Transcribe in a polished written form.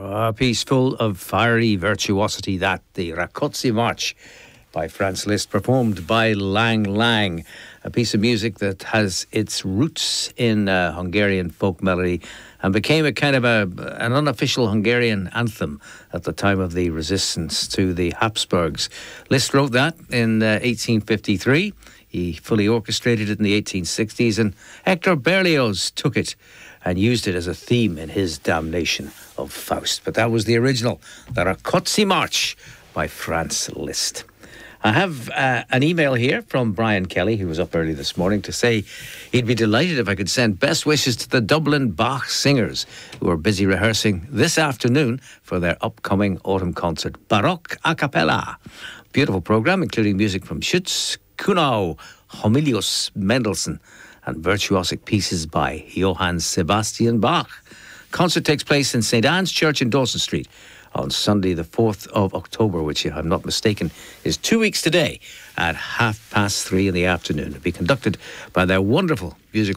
A piece full of fiery virtuosity, that, the Rákóczi March by Franz Liszt, performed by Lang Lang. A piece of music that has its roots in Hungarian folk melody and became a kind of an unofficial Hungarian anthem at the time of the resistance to the Habsburgs. Liszt wrote that in 1853. He fully orchestrated it in the 1860s, and Hector Berlioz took it and used it as a theme in his Damnation of Faust. But that was the original, the Rákóczi March by Franz Liszt. I have an email here from Brian Kelly, who was up early this morning, to say he'd be delighted if I could send best wishes to the Dublin Bach Singers, who are busy rehearsing this afternoon for their upcoming autumn concert, Baroque a Cappella. Beautiful programme, including music from Schütz, Kuhnau, Homilius, Mendelssohn, and virtuosic pieces by Johann Sebastian Bach. Concert takes place in St. Anne's Church in Dawson Street on Sunday the 4th of October, which, if I'm not mistaken, is 2 weeks today at 3:30 in the afternoon. It'll be conducted by their wonderful musical